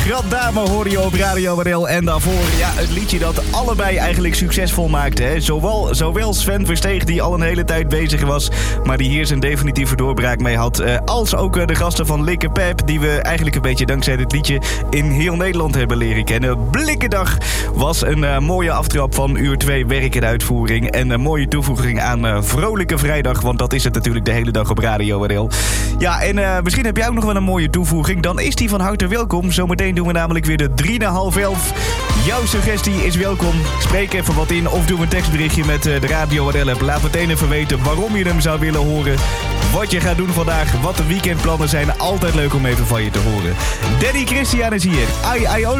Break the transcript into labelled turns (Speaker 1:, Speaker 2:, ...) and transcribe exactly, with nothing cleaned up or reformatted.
Speaker 1: Grandame hoorde je op Radio W L. En daarvoor ja, het liedje dat allebei eigenlijk succesvol maakte. Hè. Zowel, zowel Sven Versteeg, die al een hele tijd bezig was, maar die hier zijn definitieve doorbraak mee had. Uh, als ook uh, de gasten van Likke Pep, die we eigenlijk een beetje dankzij dit liedje in heel Nederland hebben leren kennen. Blikkendag was een uh, mooie aftrap van uur twee werk en uitvoering. En een mooie toevoeging aan uh, Vrolijke Vrijdag, want dat is het natuurlijk de hele dag op Radio W L. Ja, en uh, misschien heb jij ook nog wel een mooie toevoeging. Dan is die van harte welkom. Zometeen doen we namelijk weer de drie na half elf. Jouw suggestie is welkom. Spreek even wat in of doe een tekstberichtje met uh, de Radio W L-app. Laat meteen even weten waarom je hem zou willen horen. Wat je gaat doen vandaag, wat de weekendplannen zijn. Altijd leuk om even van je te horen. Danny Christian is hier. Ai, ai, ol.